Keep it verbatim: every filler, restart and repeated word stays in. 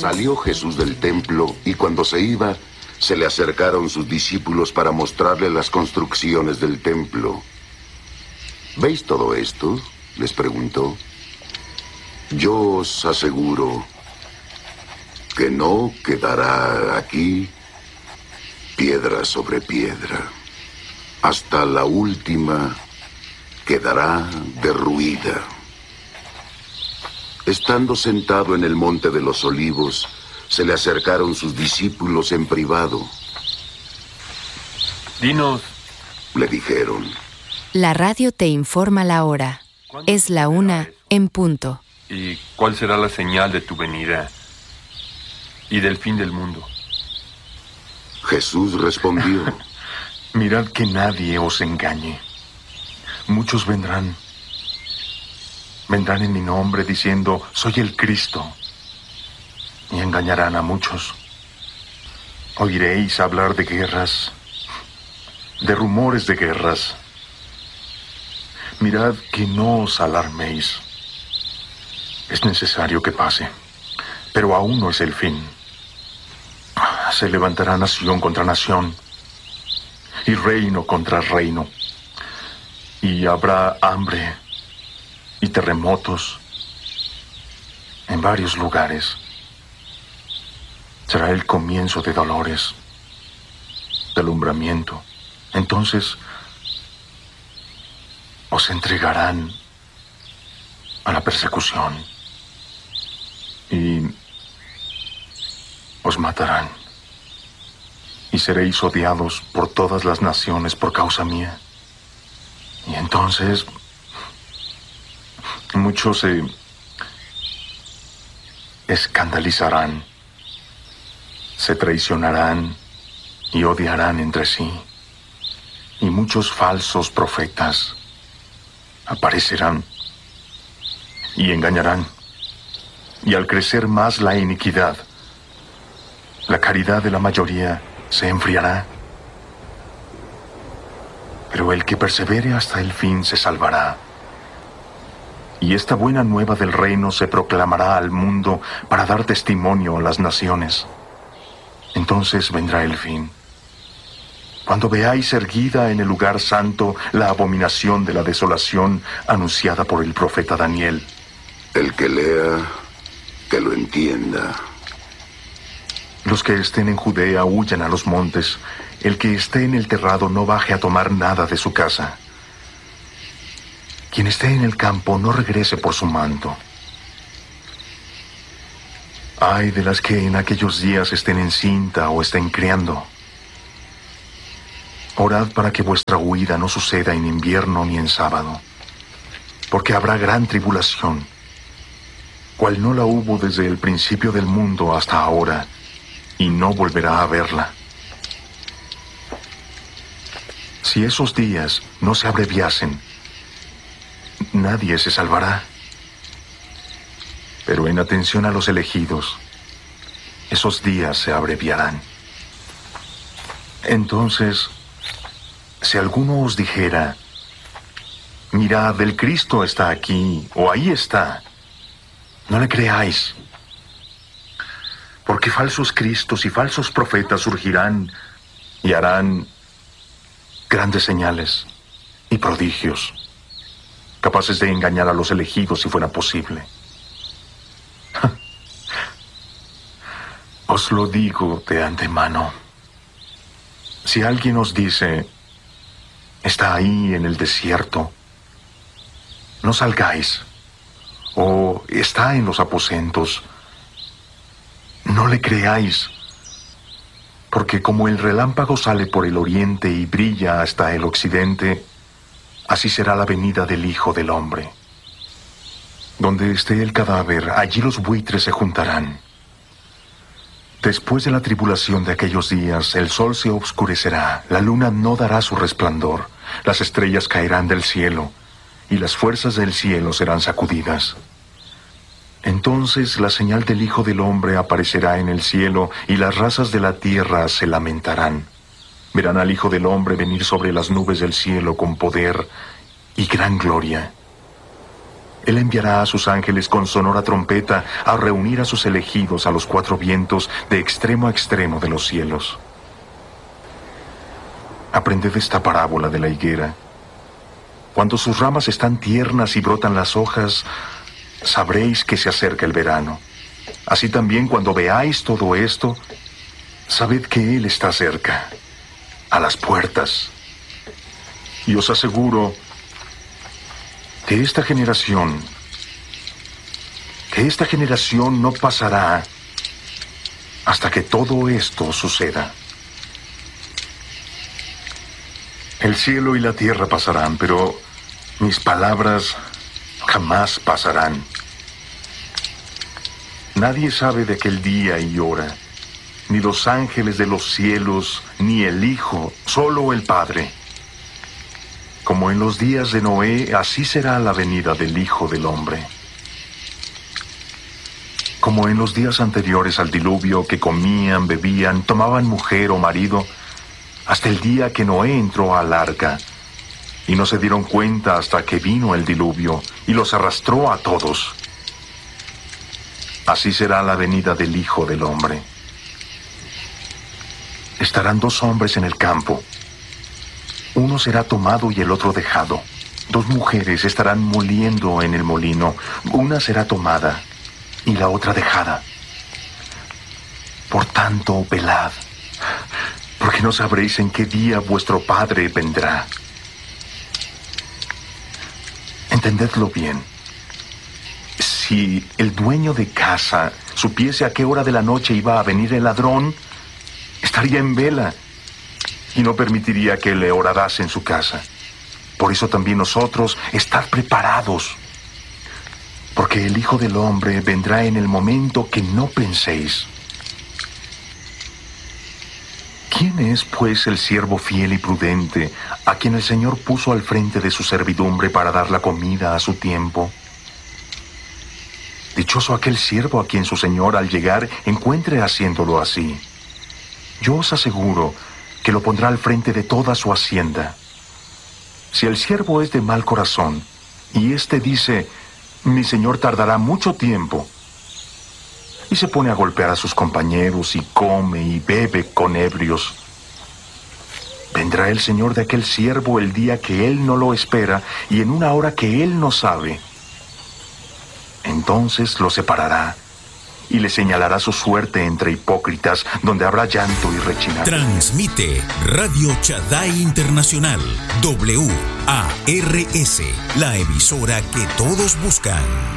Salió Jesús del templo y cuando se iba, se le acercaron sus discípulos para mostrarle las construcciones del templo. ¿Veis todo esto?, les preguntó. Yo os aseguro que no quedará aquí piedra sobre piedra. Hasta la última quedará derruida. Estando sentado en el monte de los Olivos, se le acercaron sus discípulos en privado. Dinos, le dijeron. La radio te informa la hora. Es la una en punto. ¿Y cuál será la señal de tu venida y del fin del mundo? Jesús respondió. Mirad que nadie os engañe. Muchos vendrán. Vendrán en mi nombre diciendo, soy el Cristo. Y engañarán a muchos. Oiréis hablar de guerras, de rumores de guerras. Mirad que no os alarméis. Es necesario que pase, pero aún no es el fin. Se levantará nación contra nación, y reino contra reino. Y habrá hambre y terremotos en varios lugares. Será el comienzo de dolores, de alumbramiento. Entonces os entregarán a la persecución y os matarán. Y seréis odiados por todas las naciones por causa mía. Y entonces muchos se escandalizarán, se traicionarán y odiarán entre sí. Y muchos falsos profetas aparecerán y engañarán. Y al crecer más la iniquidad, la caridad de la mayoría se enfriará. Pero el que persevere hasta el fin se salvará. Y esta buena nueva del reino se proclamará al mundo para dar testimonio a las naciones. Entonces vendrá el fin. Cuando veáis erguida en el lugar santo la abominación de la desolación anunciada por el profeta Daniel. El que lea, que lo entienda. Los que estén en Judea huyan a los montes. El que esté en el terrado no baje a tomar nada de su casa. Quien esté en el campo no regrese por su manto. Ay de las que en aquellos días estén encinta o estén criando. Orad para que vuestra huida no suceda en invierno ni en sábado, porque habrá gran tribulación, cual no la hubo desde el principio del mundo hasta ahora, y no volverá a verla. Si esos días no se abreviasen, nadie se salvará. Pero en atención a los elegidos, esos días se abreviarán. Entonces, si alguno os dijera, mirad, el Cristo está aquí, o ahí está, no le creáis. Porque falsos cristos y falsos profetas surgirán y harán grandes señales y prodigios, capaces de engañar a los elegidos si fuera posible. Os lo digo de antemano. Si alguien os dice, está ahí en el desierto, no salgáis, o está en los aposentos, no le creáis, porque como el relámpago sale por el oriente y brilla hasta el occidente, así será la venida del Hijo del Hombre. Donde esté el cadáver, allí los buitres se juntarán. Después de la tribulación de aquellos días, el sol se obscurecerá, la luna no dará su resplandor, las estrellas caerán del cielo, y las fuerzas del cielo serán sacudidas. Entonces la señal del Hijo del Hombre aparecerá en el cielo, y las razas de la tierra se lamentarán. Verán al Hijo del Hombre venir sobre las nubes del cielo con poder y gran gloria. Él enviará a sus ángeles con sonora trompeta a reunir a sus elegidos a los cuatro vientos de extremo a extremo de los cielos. Aprended esta parábola de la higuera. Cuando sus ramas están tiernas y brotan las hojas, sabréis que se acerca el verano. Así también cuando veáis todo esto, sabed que Él está cerca, a las puertas. Y os aseguro que esta generación, que esta generación no pasará hasta que todo esto suceda. El cielo y la tierra pasarán, pero mis palabras jamás pasarán. Nadie sabe de aquel día y hora, ni los ángeles de los cielos, ni el Hijo, solo el Padre. Como en los días de Noé, así será la venida del Hijo del Hombre. Como en los días anteriores al diluvio, que comían, bebían, tomaban mujer o marido, hasta el día que Noé entró al arca, y no se dieron cuenta hasta que vino el diluvio, y los arrastró a todos. Así será la venida del Hijo del Hombre. Estarán dos hombres en el campo. Uno será tomado y el otro dejado. Dos mujeres estarán moliendo en el molino. Una será tomada y la otra dejada. Por tanto, velad, porque no sabréis en qué día vuestro Padre vendrá. Entendedlo bien. Si el dueño de casa supiese a qué hora de la noche iba a venir el ladrón, estaría en vela y no permitiría que le horadase en su casa. Por eso también nosotros, estad preparados, porque el Hijo del Hombre vendrá en el momento que no penséis. ¿Quién es, pues, el siervo fiel y prudente, a quien el Señor puso al frente de su servidumbre para dar la comida a su tiempo? Dichoso aquel siervo a quien su Señor al llegar encuentre haciéndolo así. Yo os aseguro que lo pondrá al frente de toda su hacienda. Si el siervo es de mal corazón, y éste dice, mi señor tardará mucho tiempo, y se pone a golpear a sus compañeros, y come y bebe con ebrios, vendrá el señor de aquel siervo el día que él no lo espera, y en una hora que él no sabe. Entonces lo separará, y le señalará su suerte entre hipócritas, donde habrá llanto y rechinar. Transmite Radio Shaddai Internacional, W A R S, la emisora que todos buscan.